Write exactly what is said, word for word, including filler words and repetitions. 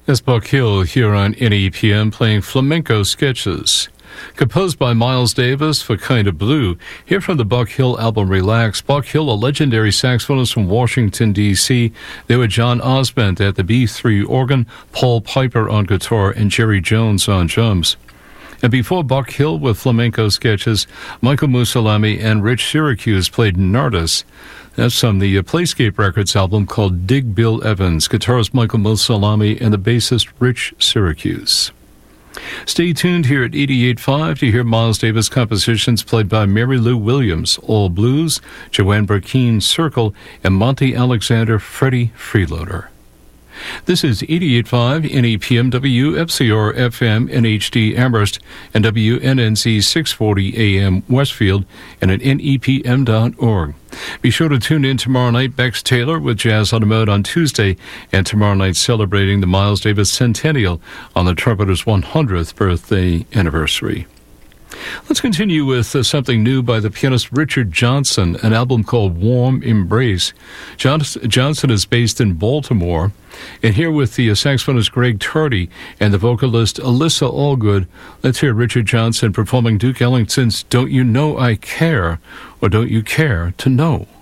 That's Buck Hill here on N E P M playing flamenco sketches. Composed by Miles Davis for Kind of Blue. Here from the Buck Hill album Relax. Buck Hill, a legendary saxophonist from Washington, D C They were John Osment at the B three organ, Paul Piper on guitar, and Jerry Jones on drums. And before Buck Hill with flamenco sketches, Michael Mussolami and Rich Syracuse played Nardis. That's from the Playscape Records album called Dig Bill Evans, guitarist Michael Mussolami and the bassist Rich Syracuse. Stay tuned here at eighty-eight point five to hear Miles Davis compositions played by Mary Lou Williams, All Blues, Joanne Burkeen, Circle, and Monty Alexander, Freddie Freeloader. This is eighty-eight point five N E P M W F C R F M N H D Amherst and W N N Z six forty A M Westfield and at N E P M dot org. Be sure to tune in tomorrow night. Bex Taylor with Jazz on the Mode on Tuesday, and tomorrow night celebrating the Miles Davis Centennial on the trumpeter's one hundredth birthday anniversary. Let's continue with uh, something new by the pianist Richard Johnson, an album called Warm Embrace. John- Johnson is based in Baltimore, and here with the uh, saxophonist Greg Tardy and the vocalist Alyssa Allgood, let's hear Richard Johnson performing Duke Ellington's Don't You Know I Care, or Don't You Care to Know?